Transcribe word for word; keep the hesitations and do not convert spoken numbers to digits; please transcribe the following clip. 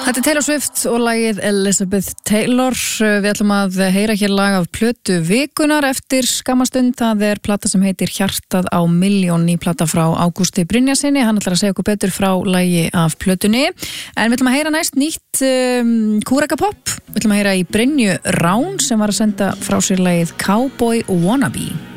Þetta er Taylor Swift og lagið Elizabeth Taylor. Við ætlum að heyra hér lag af plötu vikunnar eftir skammastund. Það er plata sem heitir Hjartað á milljón, ný plata frá Ágústi Brynjarsyni. Hann ætlar að segja okkur betur frá lagi af plötunni. En við ætlum að heyra næst nýtt um, kúrekapopp. Við ætlum að heyra í Brynju Rán sem var að senda frá sér lagið Cowboy Wannabe.